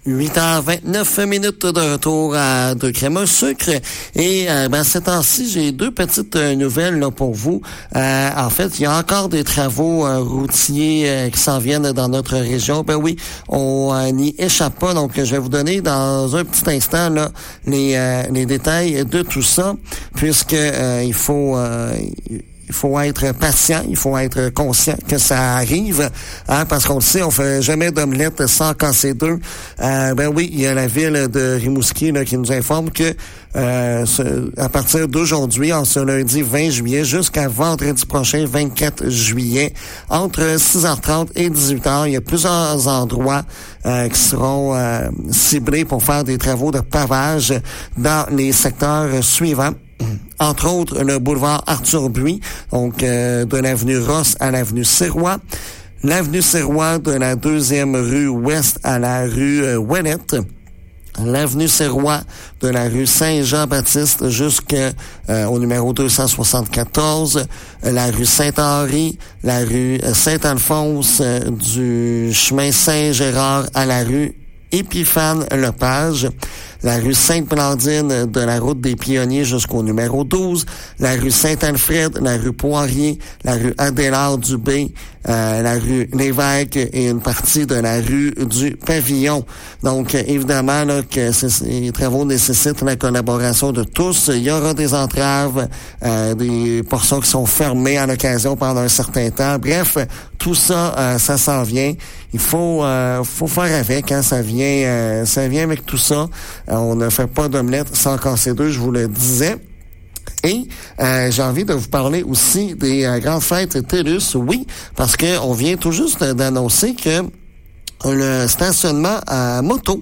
8h29 de retour de Crème au sucre. Et ces temps-ci, j'ai deux petites nouvelles là, pour vous. En fait, il y a encore des travaux routiers qui s'en viennent dans notre région. Ben oui, on n'y échappe pas. Donc, je vais vous donner dans un petit instant là les détails de tout ça, puisque il faut être patient, il faut être conscient que ça arrive, parce qu'on le sait, on fait jamais d'omelette sans casser deux. Ben oui, il y a la ville de Rimouski là, qui nous informe que à partir d'aujourd'hui, en ce lundi 20 juillet, jusqu'à vendredi prochain, 24 juillet, entre 6h30 et 18h, il y a plusieurs endroits qui seront ciblés pour faire des travaux de pavage dans les secteurs suivants. Entre autres, le boulevard Arthur-Buis, donc de l'avenue Ross à l'avenue Sirois, l'avenue Sirois de la 2e rue Ouest à la rue Ouellette, l'avenue Sirois de la rue Saint-Jean-Baptiste jusqu'au numéro 274, la rue Saint-Henri, la rue Saint-Alphonse, du chemin Saint-Gérard à la rue Épiphane-Lepage, la rue Sainte-Blandine de la route des Pionniers jusqu'au numéro 12, la rue Saint-Alfred, la rue Poirier, la rue Adélard-Dubé, la rue Lévesque et une partie de la rue du Pavillon. Donc, évidemment, là, que ces travaux nécessitent la collaboration de tous. Il y aura des entraves, des portions qui sont fermées à l'occasion pendant un certain temps. Bref, tout ça, ça s'en vient. Il faut faire avec, ça vient avec tout ça. On ne fait pas d'omelette sans casser deux, je vous le disais. Et j'ai envie de vous parler aussi des grandes fêtes TELUS, oui, parce que on vient tout juste d'annoncer que le stationnement à moto,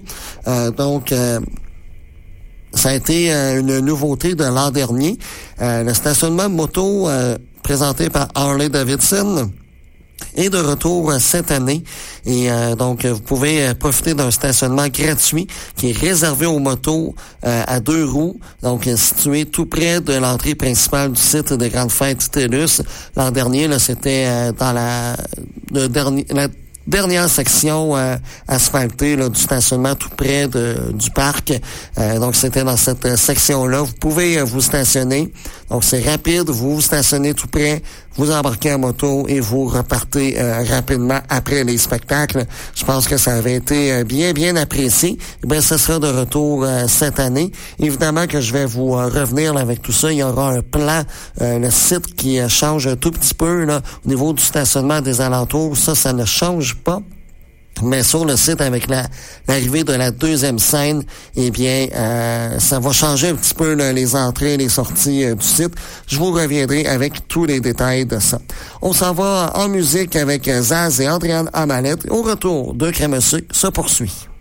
ça a été une nouveauté de l'an dernier. Le stationnement moto présenté par Harley-Davidson est de retour cette année. Et donc, vous pouvez profiter d'un stationnement gratuit qui est réservé aux motos à 2 roues, donc situé tout près de l'entrée principale du site des Grandes Fêtes TELUS. L'an dernier, là, c'était dans la dernière section asphaltée là, du stationnement tout près du parc. Donc, c'était dans cette section-là. Vous pouvez vous stationner. Donc, c'est rapide. Vous stationnez tout près, vous embarquez en moto et vous repartez rapidement après les spectacles. Je pense que ça avait été bien apprécié. Ben, ce sera de retour cette année. Évidemment que je vais vous revenir là, avec tout ça. Il y aura un plan, le site qui change un tout petit peu là, au niveau du stationnement des alentours. Ça ne change pas. Mais sur le site, avec l'arrivée de la 2e scène, eh bien, ça va changer un petit peu là, les entrées et les sorties du site. Je vous reviendrai avec tous les détails de ça. On s'en va en musique avec Zaz et Andréane Amalette. Au retour de Crème au sucre se poursuit.